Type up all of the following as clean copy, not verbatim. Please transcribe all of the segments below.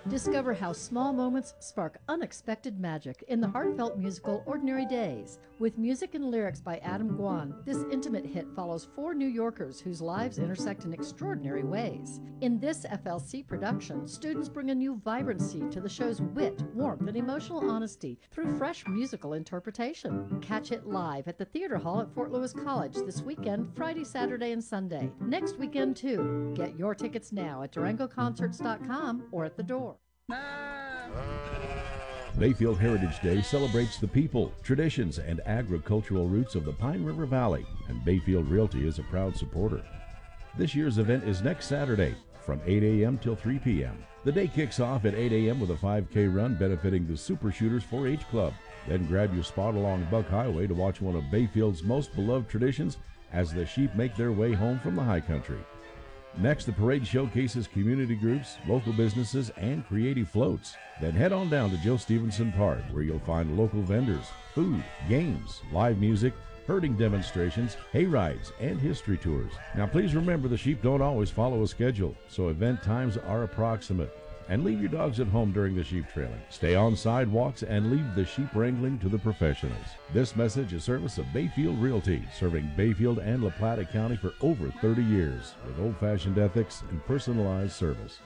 Discover how small moments spark unexpected magic in the heartfelt musical Ordinary Days. With music and lyrics by Adam Guan, this intimate hit follows four New Yorkers whose lives intersect in extraordinary ways. In this FLC production, students bring a new vibrancy to the show's wit, warmth, and emotional honesty through fresh musical interpretation. Catch it live at the Theater Hall at Fort Lewis College this weekend, Friday, Saturday, and Sunday. Next weekend, too. Get your tickets now at DurangoConcerts.com or at the door. Bayfield Heritage Day celebrates the people, traditions, and agricultural roots of the Pine River Valley, and Bayfield Realty is a proud supporter. This year's event is next Saturday from 8 a.m. till 3 p.m. The day kicks off at 8 a.m. with a 5K run benefiting the Super Shooters 4-H Club. Then grab your spot along Buck Highway to watch one of Bayfield's most beloved traditions as the sheep make their way home from the high country. Next, the parade showcases community groups, local businesses, and creative floats. Then head on down to Joe Stevenson Park, where you'll find local vendors, food, games, live music, herding demonstrations, hay rides, and history tours. Now please remember the sheep don't always follow a schedule, so event times are approximate. And leave your dogs at home during the sheep trailing. Stay on sidewalks and leave the sheep wrangling to the professionals. This message is service of Bayfield Realty, serving Bayfield and La Plata County for over 30 years with old-fashioned ethics and personalized service.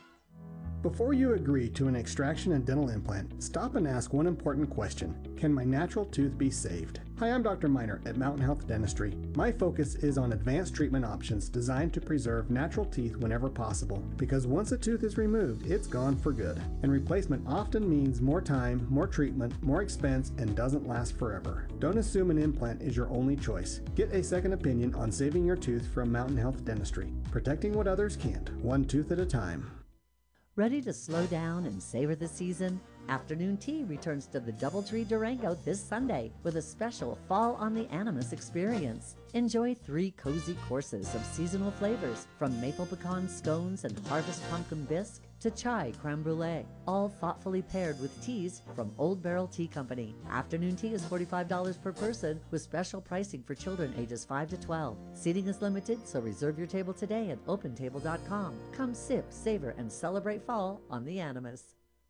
Before you agree to an extraction and dental implant, stop and ask one important question. Can my natural tooth be saved? Hi, I'm Dr. Miner at Mountain Health Dentistry. My focus is on advanced treatment options designed to preserve natural teeth whenever possible, because once a tooth is removed, it's gone for good. And replacement often means more time, more treatment, more expense, and doesn't last forever. Don't assume an implant is your only choice. Get a second opinion on saving your tooth from Mountain Health Dentistry, protecting what others can't, one tooth at a time. Ready to slow down and savor the season? Afternoon Tea returns to the Doubletree Durango this Sunday with a special Fall on the Animus experience. Enjoy 3 cozy courses of seasonal flavors from maple pecan scones and harvest pumpkin bisque to chai creme brulee, all thoughtfully paired with teas from Old Barrel Tea Company. Afternoon tea is $45 per person with special pricing for children ages 5 to 12. Seating is limited, so reserve your table today at opentable.com. Come sip, savor, and celebrate fall on the Animus.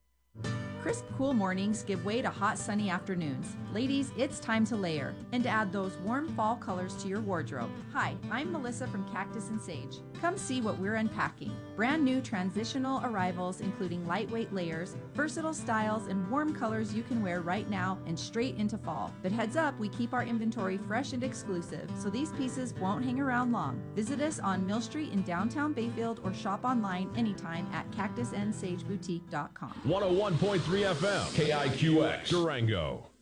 Crisp, cool mornings give way to hot, sunny afternoons. Ladies, it's time to layer and to add those warm fall colors to your wardrobe. Hi, I'm Melissa from Cactus and Sage. Come see what we're unpacking. Brand new transitional arrivals including lightweight layers, versatile styles, and warm colors you can wear right now and straight into fall. But heads up, we keep our inventory fresh and exclusive, so these pieces won't hang around long. Visit us on Mill Street in downtown Bayfield or shop online anytime at cactusandsageboutique.com. 101.3 FM, KIQX, Durango.